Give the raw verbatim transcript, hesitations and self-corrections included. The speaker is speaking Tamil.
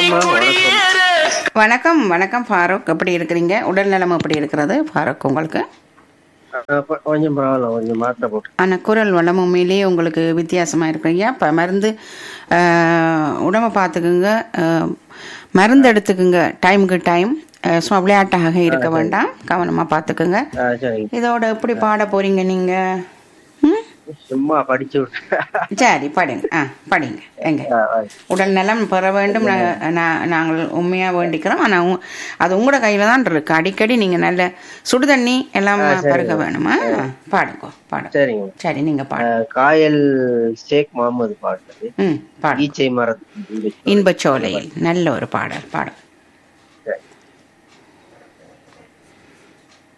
வணக்கம்மா, வணக்கம். வணக்கம் வணக்கம் ஃபாரூக், எப்படி இருக்கிறீங்க? உடல் நலம் எப்படி இருக்கிறது ஃபாரூக் உங்களுக்கு? அஹ் ப- கொஞ்சம் பரவாயில்ல, கொஞ்சம் மாத்திரை போட்டு. ஆனால் குரல் வளம் உண்மையிலேயே உங்களுக்கு வித்தியாசமாக இருக்கிறீங்க. இப்போ மருந்து ஆஹ், உடம்பை பார்த்துக்குங்க, ஆஹ், மருந்து எடுத்துக்குங்க டைமுக்கு டைம். சும்மா விளையாட்டாக இருக்க வேண்டாம், கவனமாக பார்த்துக்குங்க. அஹ் சரிங்க. இதோட எப்படி பாட போறீங்க நீங்க? ம் சும்மா படிச்சு விட்டு. சரி, படிங்க. ஆ படிங்க. எங்க அஹ் அஹ் உடல் நலம் பெற வேண்டும், நா- நா- நாங்கள் உண்மையாக வேண்டிக்கிறோம். ஆனால் உ- அது உங்களோட கையில் தான் இருக்கு. அடிக்கடி நீங்கள் நல்ல சுடு தண்ணி எல்லாம் ஆ, சரி. பருக வேணுமா? பாடுங்க பாடுங்க. சரிங்க. சரி, நீங்கள் பாடுங்க. அஹ் காயல் ஷேக் முகமது பாடுறது. ம் பாடுங்க. ஈச்சை மரத்து இன்பச்சோலையில் நல்ல ஒரு பாடல் பாடுங்க.